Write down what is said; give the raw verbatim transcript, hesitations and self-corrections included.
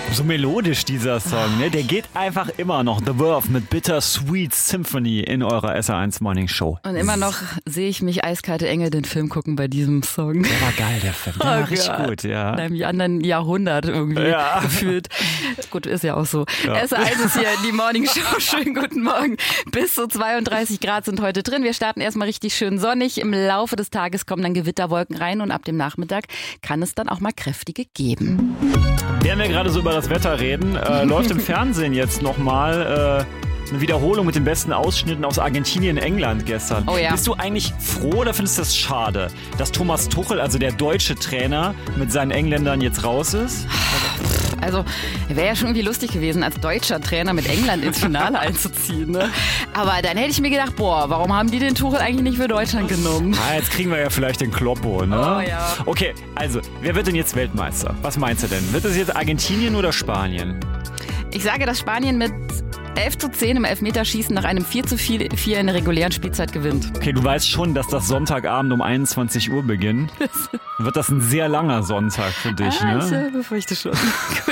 So melodisch dieser Song, ne? Der geht einfach immer noch. The Verve mit Bitter Sweet Symphony in eurer S R eins Morning Show. Und immer noch sehe ich mich eiskalte Engel den Film gucken bei diesem Song. Der war geil, der Film. Der war Oh richtig Gott. gut, ja. In einem anderen Jahrhundert irgendwie Ja. gefühlt. Gut, ist ja auch so. Ja. S R eins ist hier die Morning Show. Schönen guten Morgen. Bis zu zweiunddreißig Grad sind heute drin. Wir starten erstmal richtig schön sonnig. Im Laufe des Tages kommen dann Gewitterwolken rein und ab dem Nachmittag kann es dann auch mal kräftige geben. Während wir gerade so über das Wetter reden, äh, läuft im Fernsehen jetzt nochmal äh, eine Wiederholung mit den besten Ausschnitten aus Argentinien, England gestern. Oh ja. Bist du eigentlich froh oder findest du das schade, dass Thomas Tuchel, also der deutsche Trainer, mit seinen Engländern jetzt raus ist? Also wäre ja schon irgendwie lustig gewesen, als deutscher Trainer mit England ins Finale einzuziehen. Ne? Aber dann hätte ich mir gedacht, boah, warum haben die den Tuchel eigentlich nicht für Deutschland genommen? Ah, jetzt kriegen wir ja vielleicht den Kloppo, ne? Oh ja. Okay, also, wer wird denn jetzt Weltmeister? Was meinst du denn? Wird es jetzt Argentinien oder Spanien? Ich sage, dass Spanien mit elf zu zehn im Elfmeterschießen nach einem vier zu vier in der regulären Spielzeit gewinnt. Okay, du weißt schon, dass das Sonntagabend um einundzwanzig Uhr beginnt. Wird das ein sehr langer Sonntag für dich, Ah, ne? ich äh, befürchte schon.